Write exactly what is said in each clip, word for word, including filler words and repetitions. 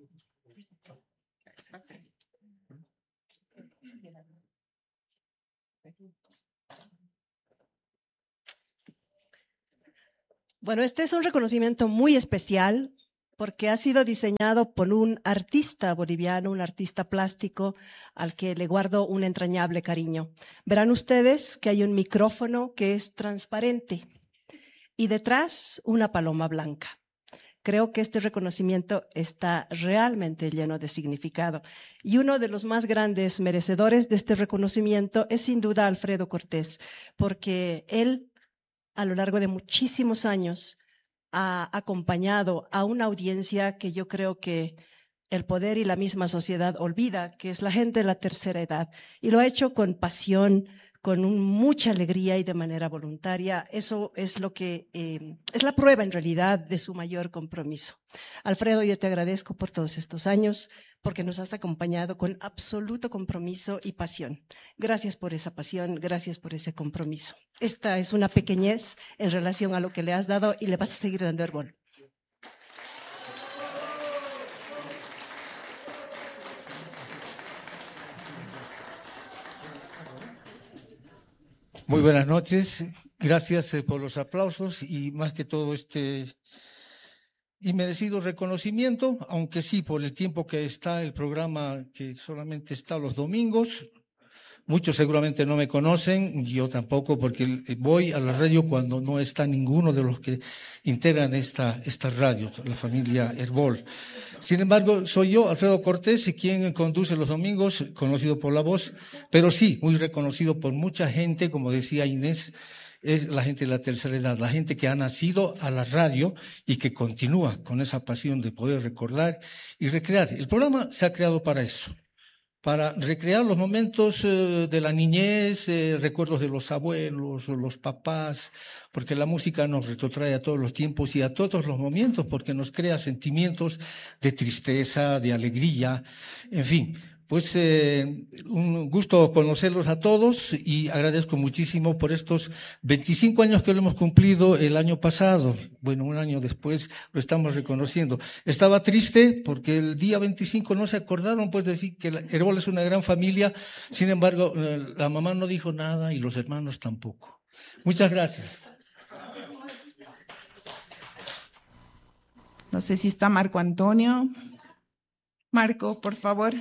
Bueno, este es un reconocimiento muy especial porque ha sido diseñado por un artista boliviano, un artista plástico al que le guardo un entrañable cariño. Verán ustedes que hay un micrófono que es transparente y detrás una paloma blanca. Creo que este reconocimiento está realmente lleno de significado. Y uno de los más grandes merecedores de este reconocimiento es sin duda Alfredo Cortés, porque él, a lo largo de muchísimos años, ha acompañado a una audiencia que yo creo que el poder y la misma sociedad olvida, que es la gente de la tercera edad. Y lo ha hecho con pasión, con un, mucha alegría y de manera voluntaria. Eso es lo que eh, es la prueba en realidad de su mayor compromiso. Alfredo, yo te agradezco por todos estos años, porque nos has acompañado con absoluto compromiso y pasión. Gracias por esa pasión, gracias por ese compromiso. Esta es una pequeñez en relación a lo que le has dado y le vas a seguir dando Herbol. Muy buenas noches, gracias por los aplausos y más que todo este inmerecido reconocimiento, aunque sí, por el tiempo que está el programa, que solamente está los domingos. Muchos seguramente no me conocen, yo tampoco, porque voy a la radio cuando no está ninguno de los que integran esta, esta radio, la familia Herbol. Sin embargo, soy yo, Alfredo Cortés, quien conduce los domingos, conocido por la voz, pero sí, muy reconocido por mucha gente, como decía Inés, es la gente de la tercera edad, la gente que ha nacido a la radio y que continúa con esa pasión de poder recordar y recrear. El programa se ha creado para eso, para recrear los momentos eh, de la niñez, eh, recuerdos de los abuelos, los papás, porque la música nos retrotrae a todos los tiempos y a todos los momentos, porque nos crea sentimientos de tristeza, de alegría, en fin. Pues eh, un gusto conocerlos a todos y agradezco muchísimo por estos veinticinco años que lo hemos cumplido el año pasado. Bueno, un año después lo estamos reconociendo. Estaba triste porque el día veinticinco no se acordaron, pues, decir que Herbol es una gran familia. Sin embargo, la mamá no dijo nada y los hermanos tampoco. Muchas gracias. No sé si está Marco Antonio. Marco, por favor.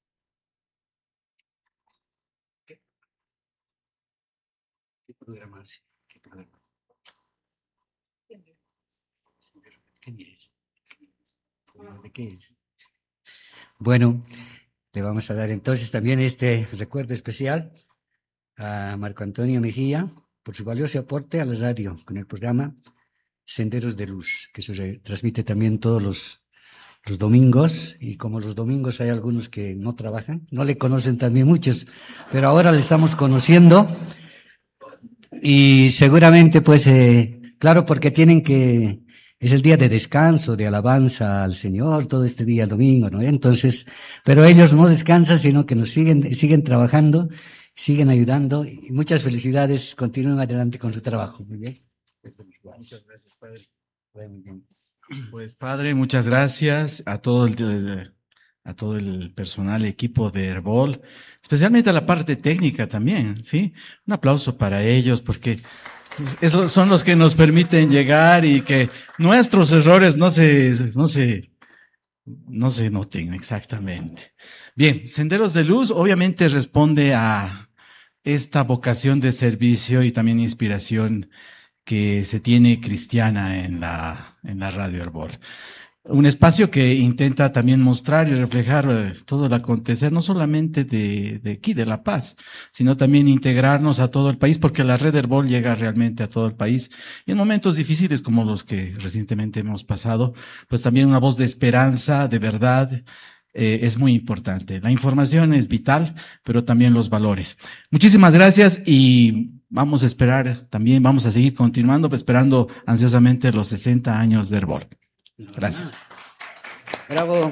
¿Qué programa hace? ¿Qué programa? ¿De qué es? Bueno, le vamos a dar entonces también este recuerdo especial a Marco Antonio Mejía por su valioso aporte a la radio con el programa Senderos de Luz, que se transmite también todos los, los domingos, y como los domingos hay algunos que no trabajan, no le conocen también muchos, pero ahora le estamos conociendo. Y seguramente, pues, eh, claro, porque tienen que, es el día de descanso, de alabanza al Señor, todo este día domingo, ¿no? Entonces, pero ellos no descansan, sino que nos siguen, siguen trabajando, siguen ayudando, y muchas felicidades, continúen adelante con su trabajo. Muy bien. Muchas gracias, padre. Pues, padre, muchas gracias a todo el, a todo el personal, equipo de Herbol, especialmente a la parte técnica también, ¿sí? Un aplauso para ellos porque es, son los que nos permiten llegar y que nuestros errores no se, no se, no se noten exactamente. Bien, Senderos de Luz obviamente responde a esta vocación de servicio y también inspiración que se tiene cristiana en la, en la radio Herbol. Un espacio que intenta también mostrar y reflejar eh, todo el acontecer, no solamente de, de aquí, de La Paz, sino también integrarnos a todo el país, porque la red Herbol llega realmente a todo el país. Y en momentos difíciles como los que recientemente hemos pasado, pues también una voz de esperanza, de verdad, eh, es muy importante. La información es vital, pero también los valores. Muchísimas gracias y vamos a esperar también, vamos a seguir continuando, esperando ansiosamente los sesenta años de Herbol. Gracias. Bravo.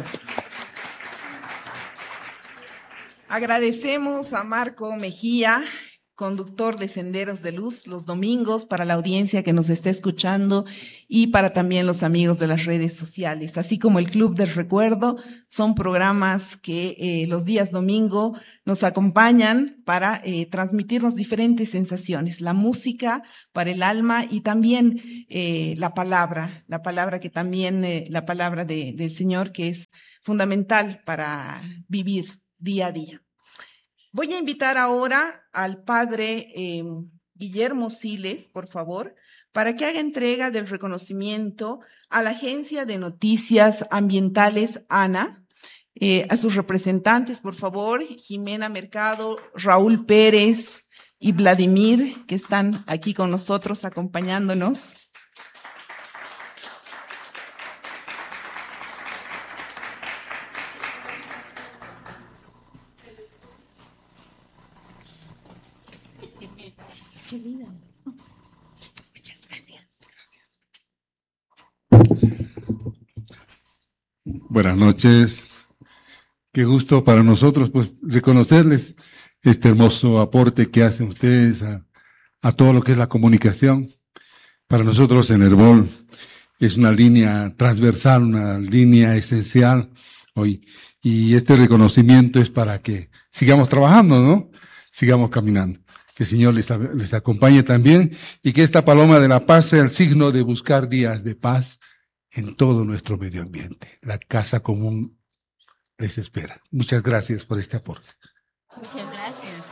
Agradecemos a Marco Mejía conductor de Senderos de Luz los domingos para la audiencia que nos está escuchando y para también los amigos de las redes sociales, así como el Club del Recuerdo. Son programas que eh, los días domingo nos acompañan para eh, transmitirnos diferentes sensaciones, la música para el alma y también eh, la palabra, la palabra que también, eh, la palabra de, del Señor, que es fundamental para vivir día a día. Voy a invitar ahora al padre eh, Guillermo Siles, por favor, para que haga entrega del reconocimiento a la Agencia de Noticias Ambientales ANA, eh, a sus representantes, por favor, Jimena Mercado, Raúl Pérez y Vladimir, que están aquí con nosotros acompañándonos. Muchas gracias. Buenas noches. Qué gusto para nosotros, pues, reconocerles este hermoso aporte que hacen ustedes a, a todo lo que es la comunicación. Para nosotros en Herbol es una línea transversal, una línea esencial hoy. Y este reconocimiento es para que sigamos trabajando, ¿no? Sigamos caminando. Que el Señor les, les acompañe también y que esta paloma de la paz sea el signo de buscar días de paz en todo nuestro medio ambiente. La casa común les espera. Muchas gracias por este aporte. Muchas gracias.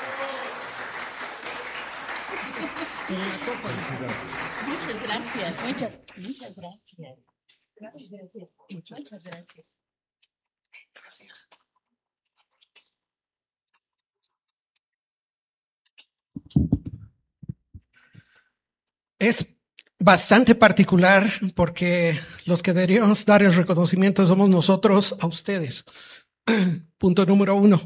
Muchas gracias. Muchas, muchas gracias. Gracias, gracias. Muchas gracias. Gracias. Es bastante particular porque los que deberíamos dar el reconocimiento somos nosotros a ustedes. Punto número uno.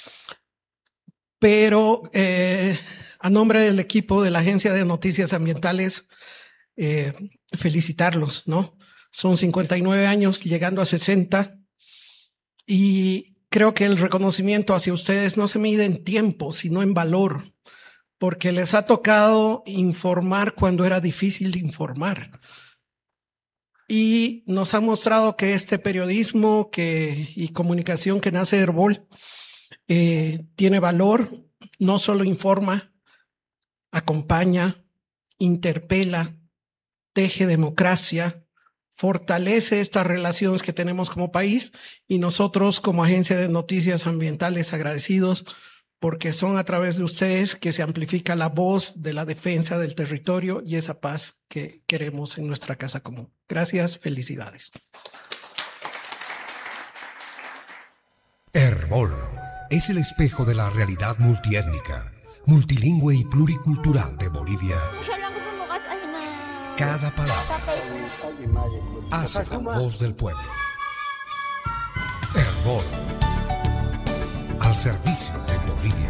Pero eh, a nombre del equipo de la Agencia de Noticias Ambientales, eh, felicitarlos, ¿no? Son cincuenta y nueve años, llegando a sesenta, y creo que el reconocimiento hacia ustedes no se mide en tiempo, sino en valor, porque les ha tocado informar cuando era difícil informar. Y nos han mostrado que este periodismo que, y comunicación que nace de Herbol eh, tiene valor, no solo informa, acompaña, interpela, teje democracia, fortalece estas relaciones que tenemos como país, y nosotros como Agencia de Noticias Ambientales agradecidos porque son a través de ustedes que se amplifica la voz de la defensa del territorio y esa paz que queremos en nuestra casa común. Gracias, felicidades. Herbol es el espejo de la realidad multiétnica, multilingüe y pluricultural de Bolivia. Cada palabra hace la voz del pueblo. Herbol, al servicio de Bolivia.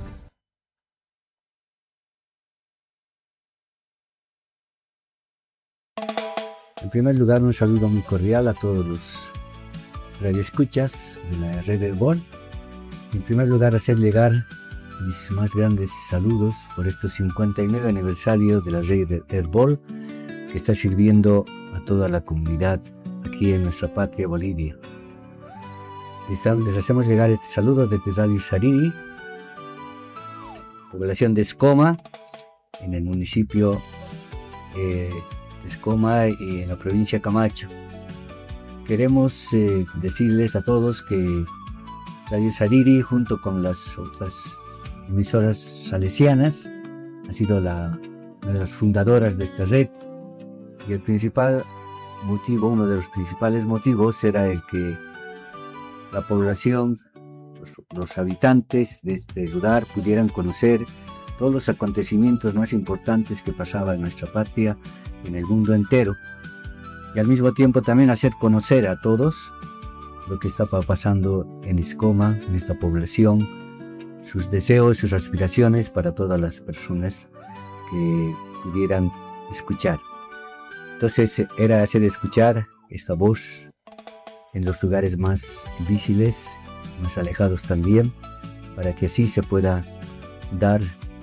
En primer lugar, un saludo muy cordial a todos los radioescuchas de la red Herbol. En primer lugar, hacer llegar mis más grandes saludos por estos cincuenta y nueve aniversario de la red Herbol, que está sirviendo a toda la comunidad aquí en nuestra patria Bolivia. Les hacemos llegar este saludo desde Radio Sariri, población de Escoma, en el municipio eh, de Escoma y en la provincia de Camacho. Queremos eh, decirles a todos que Radio Sariri, junto con las otras emisoras salesianas, ha sido la, una de las fundadoras de esta red, y el principal motivo, uno de los principales motivos era el que la población, los, los habitantes de este lugar pudieran conocer todos los acontecimientos más importantes que pasaban en nuestra patria y en el mundo entero, y al mismo tiempo también hacer conocer a todos lo que estaba pasando en Escoma, en esta población, sus deseos, sus aspiraciones para todas las personas que pudieran escuchar. Entonces era hacer escuchar esta voz en los lugares más difíciles, más alejados también, para que así se pueda dar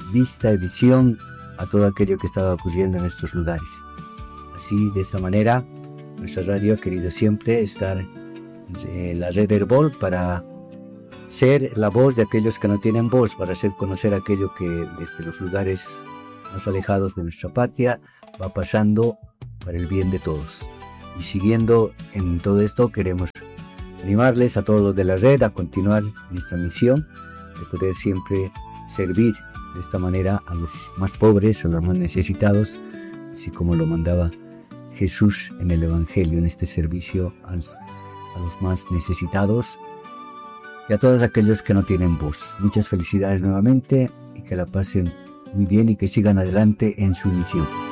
vista y visión a todo aquello que estaba ocurriendo en estos lugares. Así, de esta manera, nuestra radio ha querido siempre estar en la red Herbol para ser la voz de aquellos que no tienen voz, para hacer conocer aquello que desde los lugares más alejados de nuestra patria va pasando para el bien de todos. Y siguiendo en todo esto, queremos animarles a todos los de la red a continuar en esta misión de poder siempre servir de esta manera a los más pobres, a los más necesitados, así como lo mandaba Jesús en el Evangelio, en este servicio a los, a los más necesitados y a todos aquellos que no tienen voz. Muchas felicidades nuevamente y que la pasen muy bien y que sigan adelante en su misión.